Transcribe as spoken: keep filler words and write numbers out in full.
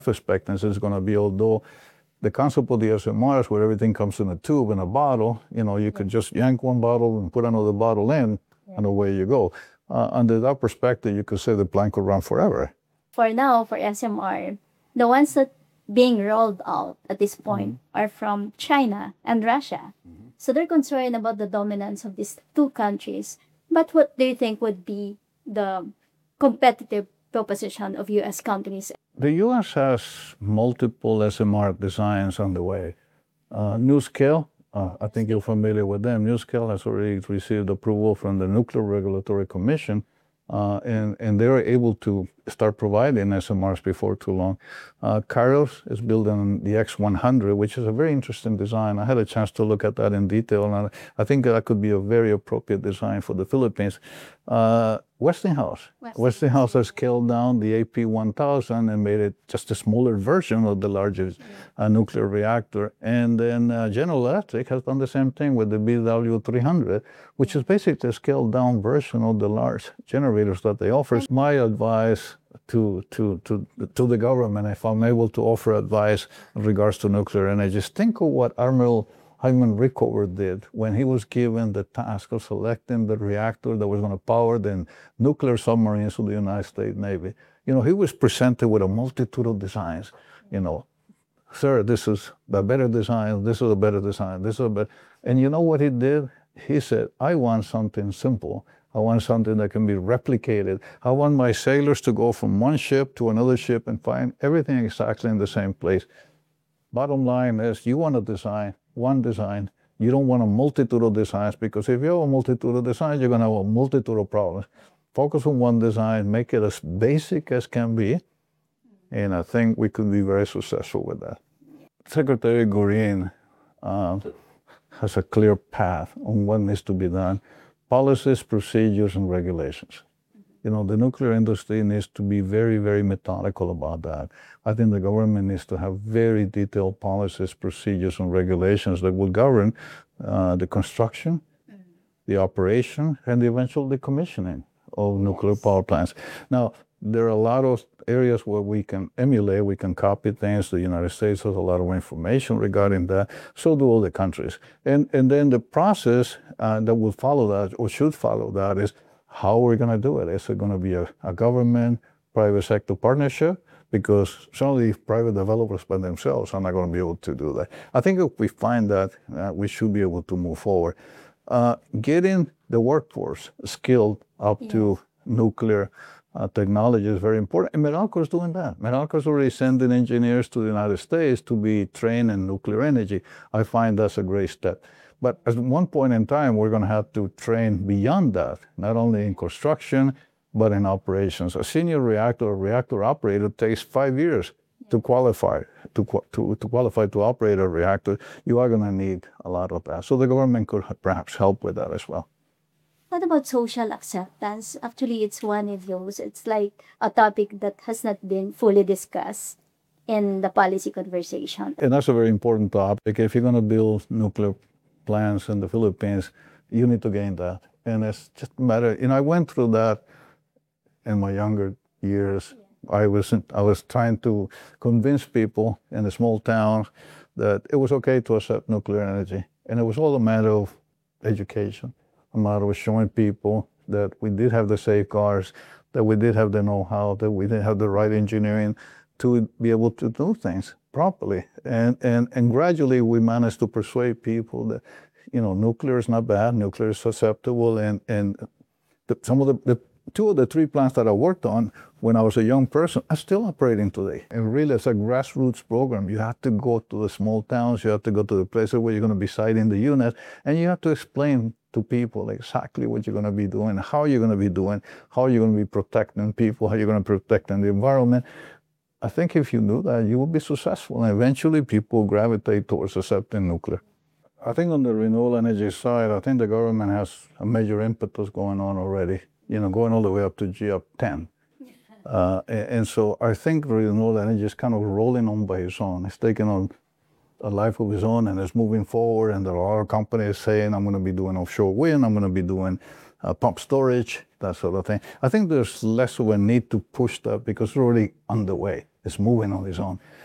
expectancy is going to be, although the concept of the S M Rs where everything comes in a tube, in a bottle, you know, you yeah. could just yank one bottle and put another bottle in, yeah. and away you go. Uh, under that perspective, you could say the plant could run forever. For now, for S M R, the ones that being rolled out at this point mm-hmm. are from China and Russia. Mm-hmm. So they're concerned about the dominance of these two countries. But what do you think would be the competitive proposition of U S companies? The U S has multiple S M R designs on the way. Uh, NuScale, uh, I think you're familiar with them. NuScale has already received approval from the Nuclear Regulatory Commission, uh, and, and they are able to start providing S M Rs before too long. Uh, Kairos is building the X one hundred, which is a very interesting design. I had a chance to look at that in detail, and I think that could be a very appropriate design for the Philippines. Uh, Westinghouse. Westinghouse. Westinghouse has scaled down the A P one thousand and made it just a smaller version of the largest uh, nuclear reactor. And then uh, General Electric has done the same thing with the B W three hundred, which is basically a scaled down version of the large generators that they offer. My advice to, to, to, to the government, if I'm able to offer advice in regards to nuclear energy, just think of what Admiral Hyman Rickover did when he was given the task of selecting the reactor that was going to power the nuclear submarines of the United States Navy. You know, he was presented with a multitude of designs. You know, sir, this is the better design, this is a better design, this is a better... And you know what he did? He said, I want something simple. I want something that can be replicated. I want my sailors to go from one ship to another ship and find everything exactly in the same place. Bottom line is, you want to design one design. You don't want a multitude of designs, because if you have a multitude of designs, you're going to have a multitude of problems. Focus on one design, make it as basic as can be, and I think we could be very successful with that. Secretary Gurin uh, has a clear path on what needs to be done. Policies, procedures, and regulations. You know, the nuclear industry needs to be very, very methodical about that. I think the government needs to have very detailed policies, procedures, and regulations that will govern uh, the construction, mm-hmm. the operation, and the eventual decommissioning of yes. nuclear power plants. Now, there are a lot of areas where we can emulate, we can copy things. The United States has a lot of information regarding that. So do all the countries. And, and then the process uh, that will follow that, or should follow that, is how are we going to do it? Is it going to be a, a government, private sector partnership? Because certainly private developers by themselves are not going to be able to do that. I think if we find that, uh, we should be able to move forward. Uh, getting the workforce skilled up yes. to nuclear uh, technology is very important. And Meralco is doing that. Meralco is already sending engineers to the United States to be trained in nuclear energy. I find that's a great step. But at one point in time, we're going to have to train beyond that, not only in construction, but in operations. A senior reactor or reactor operator takes five years to qualify to, to, to qualify to operate a reactor. You are going to need a lot of that. So the government could perhaps help with that as well. What about social acceptance? Actually, it's one of those. It's like a topic that has not been fully discussed in the policy conversation. And that's a very important topic. If you're going to build nuclear plants in the Philippines, you need to gain that. And it's just a matter, you know, I went through that in my younger years. Yeah. I was I was trying to convince people in the small towns that it was okay to accept nuclear energy. And it was all a matter of education, a matter of showing people that we did have the safeguards, that we did have the know-how, that we did have the right engineering to be able to do things properly. And, and, and gradually we managed to persuade people that, you know, nuclear is not bad, nuclear is susceptible, and, and the, some of the, the, two of the three plants that I worked on when I was a young person are still operating today. And really, it's a grassroots program. You have to go to the small towns, you have to go to the places where you're going to be siting the unit, and you have to explain to people exactly what you're going to be doing, how you're going to be doing, how you're going to be protecting people, how you're going to be protecting the environment. I think if you do that, you will be successful, and eventually people gravitate towards accepting nuclear. I think on the renewable energy side, I think the government has a major impetus going on already, you know, going all the way up to G up ten. Uh, and, and so I think renewable energy is kind of rolling on by its own. It's taking on a life of its own, and it's moving forward, and there are companies saying, I'm going to be doing offshore wind, I'm going to be doing uh, pump storage, that sort of thing. I think there's less of a need to push that because it's already underway. It's moving on its own.